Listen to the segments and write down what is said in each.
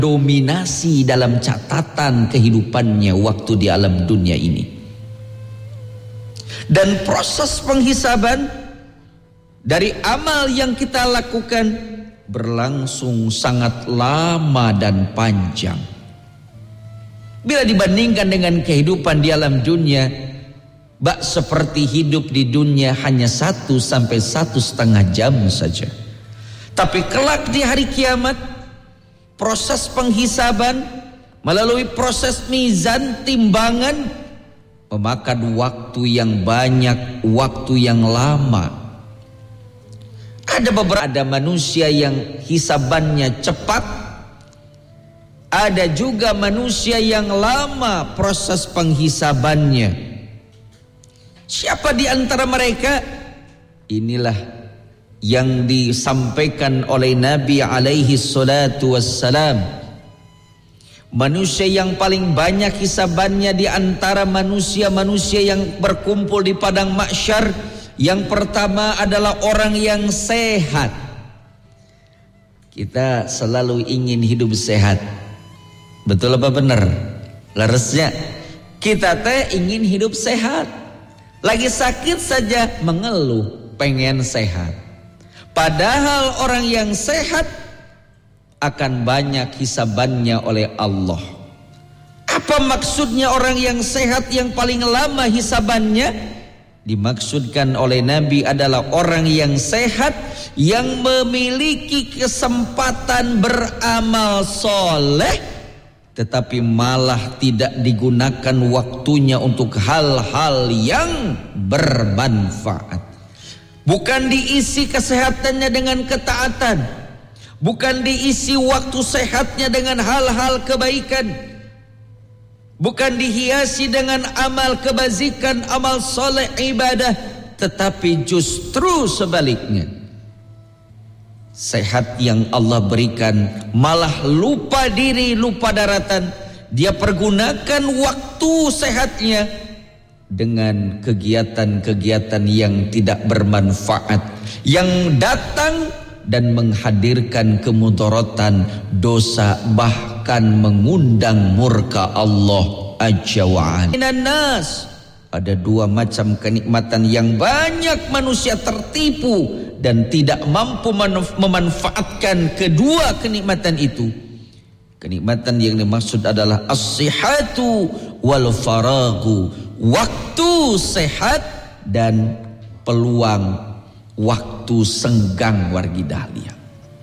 dominasi dalam catatan kehidupannya waktu di alam dunia ini. Dan proses penghisaban dari amal yang kita lakukan berlangsung sangat lama dan panjang. Bila dibandingkan dengan kehidupan di alam dunia, seperti hidup di dunia hanya 1 sampai 1,5 jam saja. Tapi kelak di hari kiamat, proses penghisaban melalui proses mizan, timbangan, memakan waktu yang banyak, waktu yang lama. Ada manusia yang hisabannya cepat, ada juga manusia yang lama proses penghisabannya. Siapa di antara mereka? Inilah yang disampaikan oleh Nabi alaihi salatu wassalam. Manusia yang paling banyak hisabannya di antara manusia-manusia yang berkumpul di padang mahsyar, yang pertama adalah orang yang sehat. Kita selalu ingin hidup sehat. Betul apa benar? Leresnya kita ingin hidup sehat. Lagi sakit saja mengeluh pengen sehat. Padahal orang yang sehat akan banyak hisabannya oleh Allah. Apa maksudnya orang yang sehat yang paling lama hisabannya? Dimaksudkan oleh Nabi adalah orang yang sehat, yang memiliki kesempatan beramal soleh, tetapi malah tidak digunakan waktunya untuk hal-hal yang bermanfaat. Bukan diisi kesehatannya dengan ketaatan, bukan diisi waktu sehatnya dengan hal-hal kebaikan, bukan dihiasi dengan amal kebazikan, amal soleh, ibadah, tetapi justru sebaliknya. Sehat yang Allah berikan malah lupa diri, lupa daratan. Dia pergunakan waktu sehatnya dengan kegiatan-kegiatan yang tidak bermanfaat, yang datang dan menghadirkan kemudaratan, dosa, bahkan mengundang murka Allah Azza wa Jalla. Ada 2 macam kenikmatan yang banyak manusia tertipu dan tidak mampu memanfaatkan kedua kenikmatan itu. Kenikmatan yang dimaksud adalah as-sihhatu wal faragu, waktu sehat dan peluang waktu senggang wargidahlia.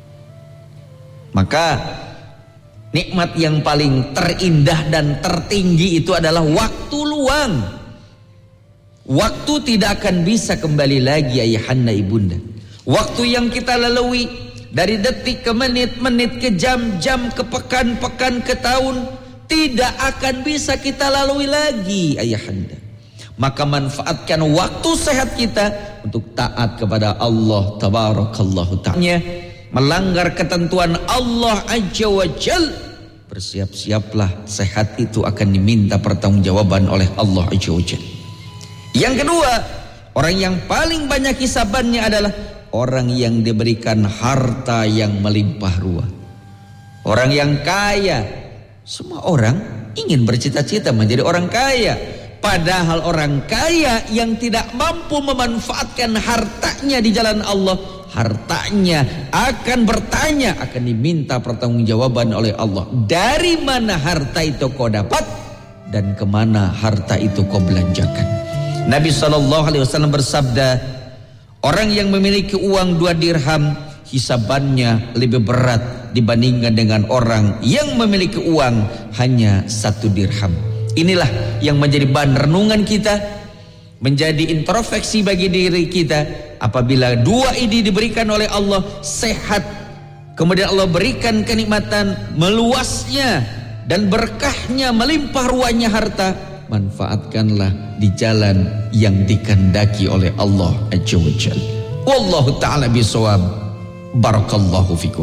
Maka nikmat yang paling terindah dan tertinggi itu adalah waktu luang. Waktu tidak akan bisa kembali lagi, ayahanda ibunda. Waktu yang kita lalui dari detik ke menit, menit ke jam, jam ke pekan, pekan ke tahun, tidak akan bisa kita lalui lagi, ayahanda. Maka manfaatkan waktu sehat kita untuk taat kepada Allah tabarakallahu ta'ala. Melanggar ketentuan Allah Azza wa Jalla, bersiap-siaplah, sehat itu akan diminta pertanggungjawaban oleh Allah Azza wa Jalla. Yang kedua, orang yang paling banyak hisabannya adalah orang yang diberikan harta yang melimpah ruah. Orang yang kaya. Semua orang ingin bercita-cita menjadi orang kaya. Padahal orang kaya yang tidak mampu memanfaatkan hartanya di jalan Allah, hartanya akan bertanya, akan diminta pertanggungjawaban oleh Allah. Dari mana harta itu kau dapat dan kemana harta itu kau belanjakan? Nabi SAW bersabda, orang yang memiliki uang 2 dirham, hisabannya lebih berat dibandingkan dengan orang yang memiliki uang hanya 1 dirham. Inilah yang menjadi bahan renungan kita, menjadi introspeksi bagi diri kita. Apabila 2 ini diberikan oleh Allah, sehat, kemudian Allah berikan kenikmatan meluasnya dan berkahnya, melimpah ruahnya harta, manfaatkanlah di jalan yang dikehendaki oleh Allah Azza wa Jalla. Wallahu ta'ala bisawab. Barakallahu fikum.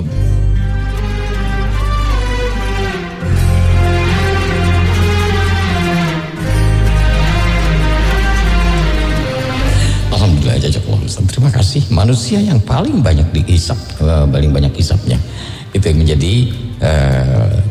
Alhamdulillah, jazakallahu khairan. Terima kasih. Manusia yang paling banyak dihisab, paling banyak hisabnya, itu yang menjadi